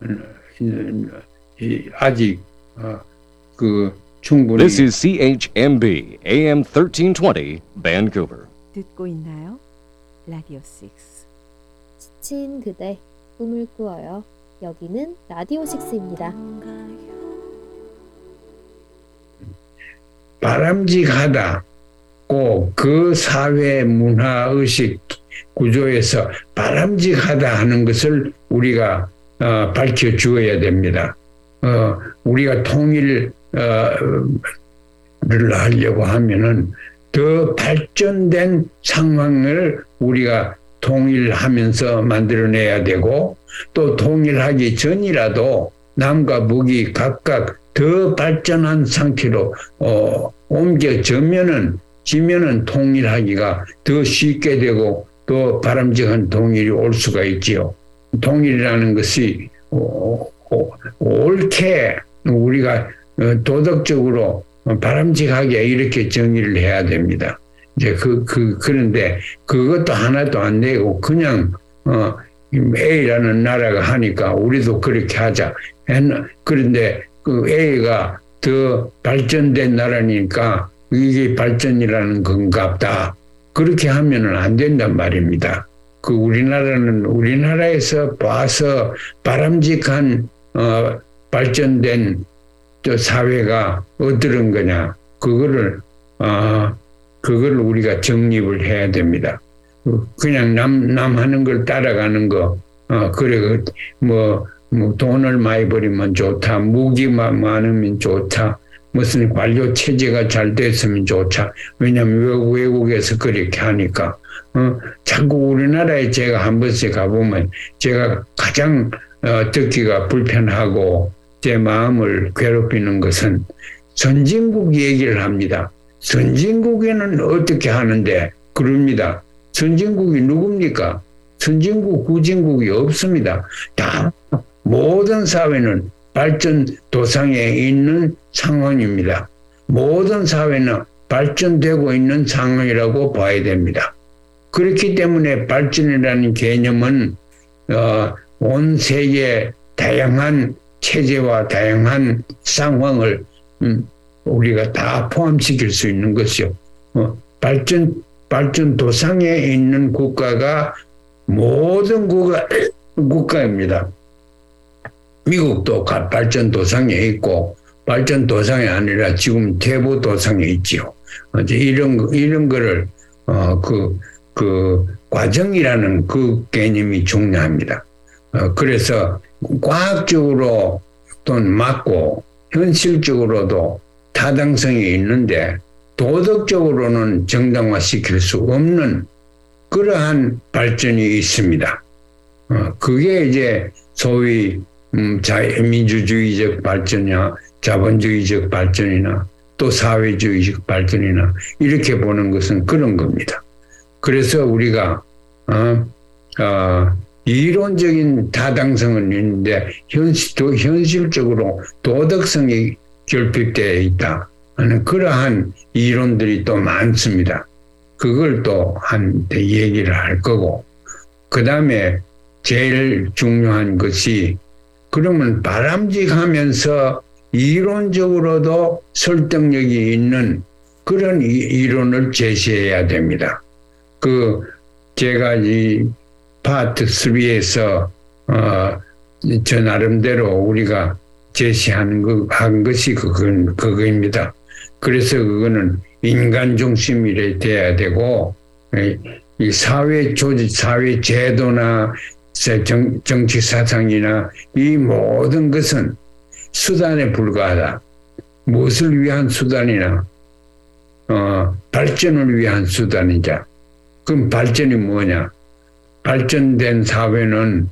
아직 그 충분히. This is CHMB AM 1320 Vancouver. 듣고 있나요? 라디오 6. 지친 그대 꿈을 꾸어요. 여기는 라디오 6입니다. 바람직하다. 꼭 그 사회 문화 의식 구조에서 바람직하다 하는 것을 우리가 밝혀 주어야 됩니다. 우리가 통일을 하려고 하면은 더 발전된 상황을 우리가 통일하면서 만들어내야 되고, 또 통일하기 전이라도 남과 북이 각각 더 발전한 상태로 옮겨지면은 통일하기가 더 쉽게 되고 또 바람직한 통일이 올 수가 있지요. 통일이라는 것이 옳게 우리가 도덕적으로 바람직하게 이렇게 정의를 해야 됩니다. 이제 그런데 그것도 하나도 안 되고 그냥 A라는 나라가 하니까 우리도 그렇게 하자. 그런데 그 A가 더 발전된 나라니까 이게 발전이라는 건갑다. 그렇게 하면은 안 된단 말입니다. 우리나라는 우리나라에서 봐서 바람직한 발전된 사회가 어떤 거냐. 그거를 우리가 정립을 해야 됩니다. 그냥 남 하는 걸 따라가는 거, 그래, 뭐 돈을 많이 벌이면 좋다, 무기만 많으면 좋다, 무슨 관료 체제가 잘 됐으면 좋다. 왜냐면 외국에서 그렇게 하니까. 자꾸 우리나라에 제가 한 번씩 가보면 제가 가장 듣기가 불편하고 제 마음을 괴롭히는 것은 선진국 얘기를 합니다. 선진국에는 어떻게 하는데 그럽니다. 선진국이 누굽니까? 선진국, 후진국이 없습니다. 다 모든 사회는 발전 도상에 있는 상황입니다. 모든 사회는 발전되고 있는 상황이라고 봐야 됩니다. 그렇기 때문에 발전이라는 개념은 온 세계의 다양한 체제와 다양한 상황을 우리가 다 포함시킬 수 있는 것이요. 발전 도상에 있는 국가가 모든 국가입니다. 미국도 발전 도상에 있고 발전 도상이 아니라 지금 퇴보 도상에 있지요. 이제 이런 거를 그 과정이라는 그 개념이 중요합니다. 그래서 과학적으로 또는 맞고 현실적으로도 타당성이 있는데 도덕적으로는 정당화시킬 수 없는 그러한 발전이 있습니다. 그게 이제 소위 민주주의적 발전이나 자본주의적 발전이나 또 사회주의적 발전이나 이렇게 보는 것은 그런 겁니다. 그래서 우리가 이론적인 타당성은 있는데 현실적으로 도덕성이 결핍되어 있다 하는 그러한 이론들이 또 많습니다. 그걸 또 한테 얘기를 할 거고, 그 다음에 제일 중요한 것이 그러면 바람직하면서 이론적으로도 설득력이 있는 그런 이론을 제시해야 됩니다. 제가 이 파트 3에서 저 나름대로 우리가 제시하는 한 것이 그거입니다. 그래서 그거는 인간 중심이 돼야 되고, 이 사회 조직, 사회 제도나 정치 사상이나 이 모든 것은 수단에 불과하다. 무엇을 위한 수단이나 발전을 위한 수단이자. 그럼 발전이 뭐냐? 발전된 사회는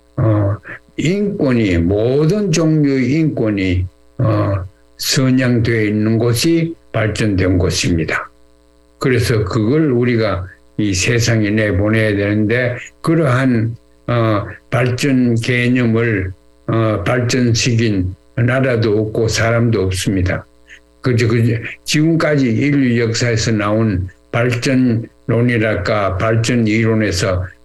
인권이 모든 종류의 인권이 선양되어 있는 곳이 발전된 곳입니다. 그래서 그걸 우리가 이 세상에 내보내야 되는데 그러한 발전 개념을 발전시킨 나라도 없고 사람도 없습니다. 지금까지 인류 역사에서 나온 발전론이랄까 발전 이론에서